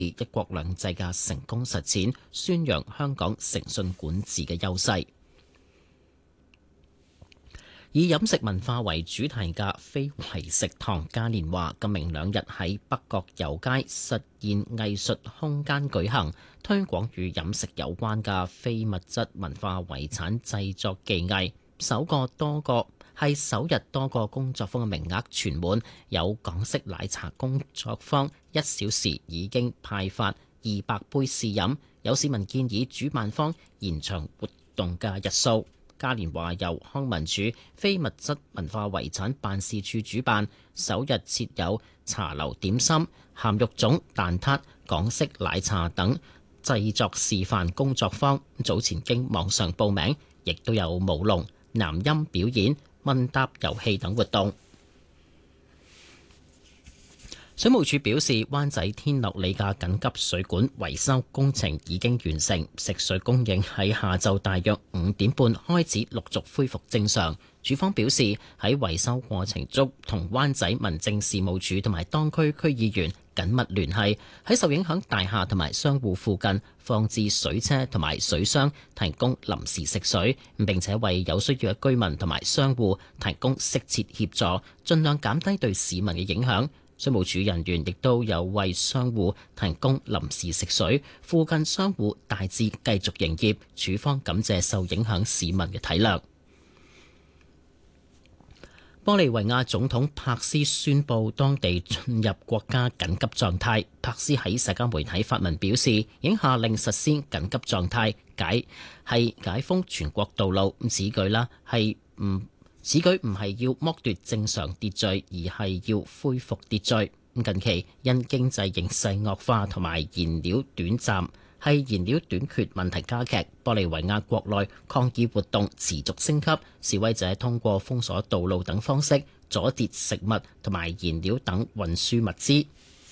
一國兩制嘅成功實踐，宣揚香港誠信管治嘅優勢。以飲食文化為主題嘅非遺食堂嘉年華今明兩日喺北角油街實現藝術空間舉行，推廣與飲食有關嘅非物質文化遺產製作技藝。首日多個工作坊嘅名額全滿，有港式奶茶工作坊1小時已經派發200杯試飲，有市民建議主辦方延長活動嘅日數。嘉年華由康文署非物質文化遺產辦事處主辦，首日設有茶樓點心、鹹肉粽、蛋撻、港式奶茶等製作示範工作坊。早前經網上報名，亦都有舞龍、南音表演、問答遊戲等活動。水務署表示，灣仔天樂里嘅緊急水管維修工程已經完成，食水供應喺下晝大約5點半開始陸續恢復正常。署方表示，喺維修過程中同灣仔民政事務處同埋當區區議員緊密聯繫，喺受影響大廈同埋商戶附近放置水車同埋水箱，提供臨時食水，並且為有需要嘅居民同埋商戶提供適切協助，盡量減低對市民嘅影響。水務署人員亦都有為商戶提供臨時食水，附近商戶大致繼續營業。署方感謝受影響市民嘅體諒。玻利維亞總統帕斯宣布當地進入國家緊急狀態。帕斯喺社交媒體發文表示，已經下令實施緊急狀態，解封全國道路。此舉唔係要剝奪正常秩序，而係要恢復秩序。近期因經濟形勢惡化同埋燃料短缺問題加劇，玻利維亞國內抗議活動持續升級，示威者通過封鎖道路等方式阻截食物同埋燃料等運輸物資。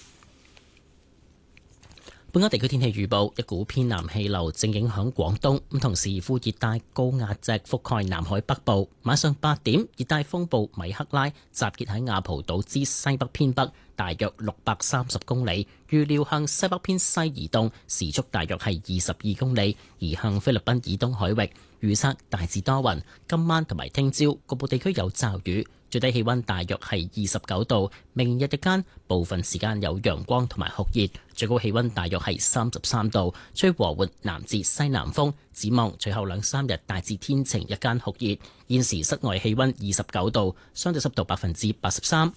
本港地區天氣預報，一股偏南氣流正影響廣東，同時副熱帶高壓脊覆蓋南海北部。晚上8點，熱帶風暴米克拉集結喺亞蒲島之西北偏北，大約630公里，預料向西北偏西移動，時速大約係22公里，移向菲律賓以東海域。預測大致多雲，今晚同埋聽朝局部地區有驟雨，最低氣溫大約係29度。明日日間部分時間有陽光同埋酷熱，最高氣溫大約係33度，吹和緩南至西南風。展望隨後2-3日大致天晴，日間酷熱。現時室外氣溫29度，相對濕度83%。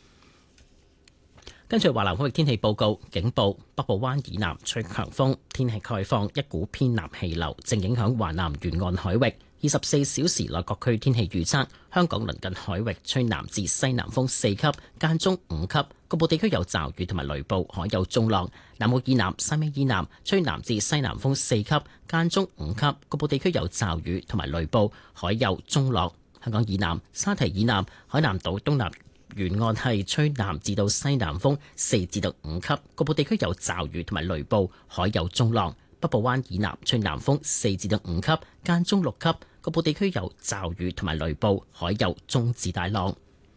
跟住華南海域天氣報告，警報：北部灣以南吹強風，天氣概況，一股偏南氣流正影響華南沿岸海域。24小時內各區天氣預測：香港鄰近海域吹南至西南風4級，間中5級，局部地區有驟雨同埋雷暴，海有中浪。南澳以南、汕尾以南吹南至西南風4級，間中5級，局部地區有驟雨同埋雷暴，海有中浪。香港以南、沙堤以南、海南島東南沿岸係吹南至到西南風4至到5級，局部地區有驟雨同埋雷暴，海有中浪。北部灣以南吹南風4至到5級，間中6級，局部地區有驟雨同埋雷暴，海有中至大浪。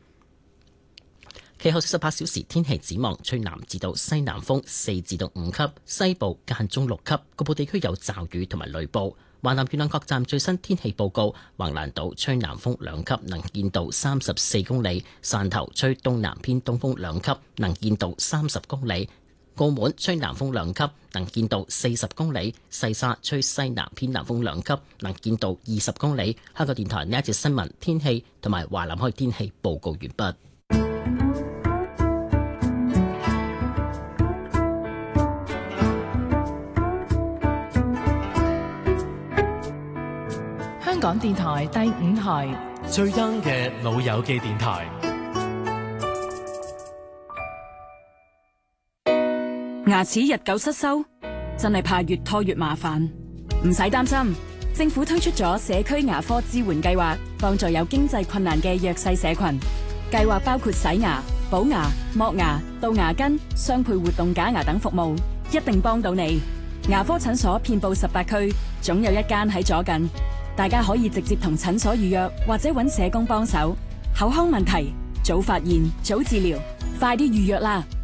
其後48小時天氣展望，吹南至到西南風4至到5級，西部間中6級，局部地區有驟雨同埋雷暴。華南沿岸各站最新天氣報告：橫瀾島吹南風2級，能見度34公里；汕頭吹東南偏東風2級，能見度30公里；澳門吹南風2級，能見度40公里；西沙吹西南偏南風2級，能見度20公里。香港電台呢一節新聞天氣同埋華南海天氣報告完畢。 香港電台第5台最 young 嘅老友記電台。 牙齒日久失修，真係怕越拖越麻煩。唔使擔心，政府推出咗社區牙科支援計劃，幫助有經濟困難嘅弱勢社群。計劃包括洗牙、補牙、剝牙、杜牙根、雙配活動假牙等服務，一定幫到你。牙科診所遍布18區，總有一間喺左近。大家可以直接同診所預約，或者揾社工幫手。口腔問題，早發現，早治療，快啲預約啦！